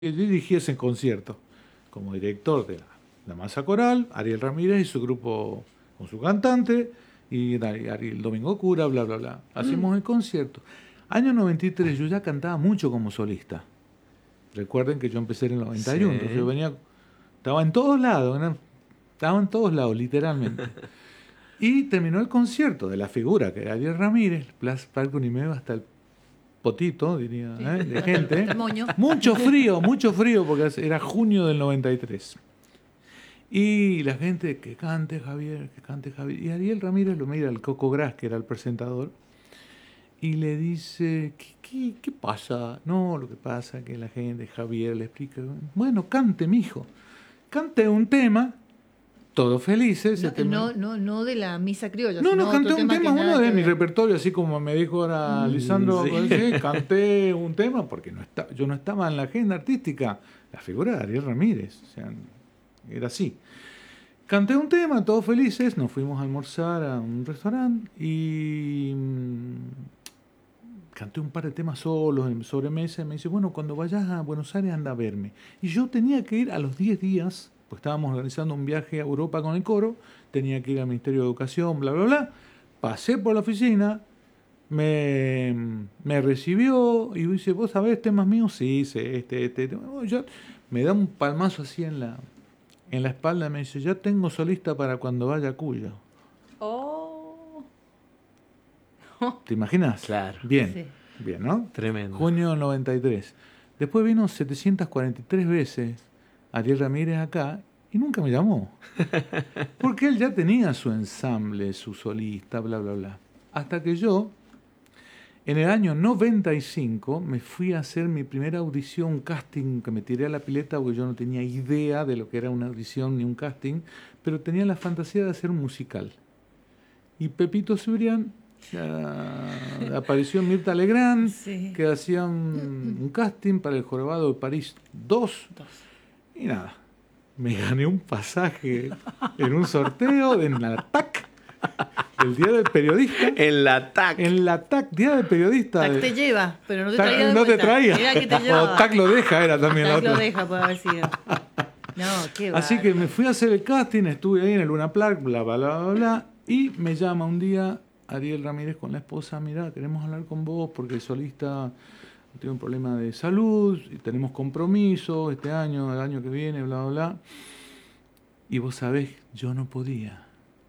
Yo dirigí ese concierto como director de la Masa Coral, Ariel Ramírez y su grupo con su cantante, y Ariel Domingo Cura, bla, bla, bla. Hacemos el concierto. Año 93 yo ya cantaba mucho como solista. Recuerden que yo empecé en el 91, entonces yo venía, estaba en todos lados, estaba en todos lados, literalmente. Y terminó el concierto de la figura que era Ariel Ramírez, Parque Unimeva hasta el potito, diría, de gente. Mucho frío, porque era junio del 93. Y la gente, que cante Javier. Y Ariel Ramírez lo mira al Coco Gras, que era el presentador, y le dice, ¿qué pasa? No, lo que pasa es que la gente, Javier le explica, bueno, cante, mijo. Cante un tema, todos felices. No de la misa criolla. No, canté un tema, uno de mi repertorio, así como me dijo ahora Lisandro, canté un tema, porque yo no estaba en la agenda artística. La figura de Ariel Ramírez, o sea, era así. Canté un tema, todos felices, nos fuimos a almorzar a un restaurante y canté un par de temas solos en sobremesa y me dice, bueno, cuando vayas a Buenos Aires anda a verme. Y yo tenía que ir a los 10 días, pues estábamos organizando un viaje a Europa con el coro, tenía que ir al Ministerio de Educación, bla, bla, bla. Pasé por la oficina, me recibió y dice, ¿vos sabés temas míos? Sí, sé, me da un palmazo así en la espalda, me dice, ya tengo solista para cuando vaya a Cuyo. ¿Te imaginas? Claro. Bien, Sí. bien, ¿no? Tremendo. Junio 93. Después vino 743 veces Ariel Ramírez acá y nunca me llamó. Porque él ya tenía su ensamble, su solista, bla, bla, bla. Hasta que yo, en el año 95, me fui a hacer mi primera audición, casting, que me tiré a la pileta porque yo no tenía idea de lo que era una audición ni un casting, pero tenía la fantasía de hacer un musical. Y Pepito Cibrián apareció Mirta Legrand, que hacía un casting para el Jorobado de París 2. Y nada, me gané un pasaje en un sorteo en la TAC, el Día del Periodista. En la TAC. En la TAC, Día del Periodista. TAC te lleva, pero no te TAC traía de no vuelta. te traía. Era que te llevaba. O TAC lo deja, era también la TAC otra. lo deja, puede haber sido. No, qué Así que me fui a hacer el casting, estuve ahí en el Luna Park, bla, bla, bla, bla, bla, y me llama un día Ariel Ramírez con la esposa, mirá, queremos hablar con vos porque el solista tiene un problema de salud y tenemos compromiso este año, el año que viene, bla, bla, bla. Y vos sabés, yo no podía.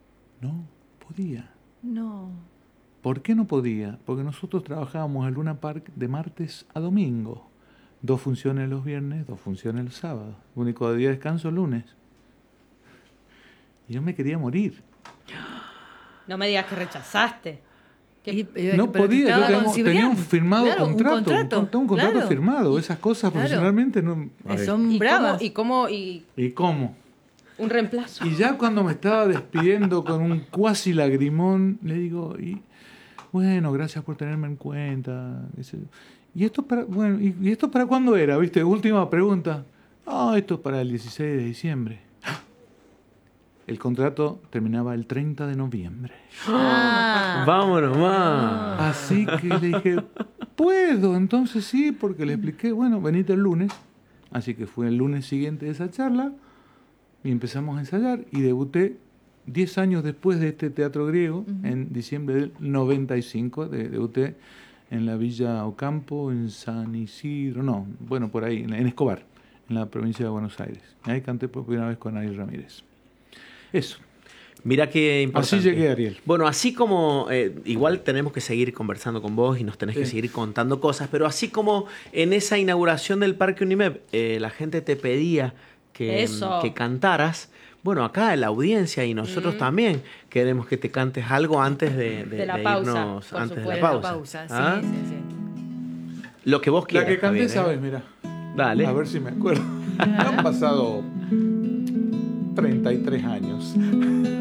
No. ¿Por qué no podía? Porque nosotros trabajábamos en Luna Park de martes a domingo. 2 funciones los viernes, 2 funciones los sábados. El único día de descanso el lunes. Y yo me quería morir. No me digas que rechazaste. No podía, yo tenía un firmado contrato. Un contrato firmado. Esas cosas profesionalmente no. Son bravas. ¿Y cómo? ¿Y cómo? Un reemplazo. Y ya cuando me estaba despidiendo con un cuasi lagrimón, le digo, bueno, gracias por tenerme en cuenta. ¿Y esto para cuándo era? ¿Viste? Última pregunta. Esto es para el 16 de diciembre. El contrato terminaba el 30 de noviembre. Vámonos más. Así que le dije, ¿puedo? Entonces sí, porque le expliqué, bueno, venite el lunes. Así que fue el lunes siguiente de esa charla y empezamos a ensayar y debuté 10 años después de este teatro griego, en diciembre del 95, debuté en la Villa Ocampo, en San Isidro, por ahí, en Escobar, en la provincia de Buenos Aires. Ahí canté por primera vez con Ariel Ramírez. Eso. Mira qué importante. Así llegué, Ariel. Bueno, así como igual tenemos que seguir conversando con vos y nos tenés que seguir contando cosas, pero así como en esa inauguración del Parque Unimed la gente te pedía que cantaras, bueno, acá la audiencia y nosotros también queremos que te cantes algo antes de la pausa, irnos, antes de la pausa. ¿Ah? Sí. Lo que vos quieras. La que canté, Javier, sabes, mira. Dale. A ver si me acuerdo. Han pasado 33 años.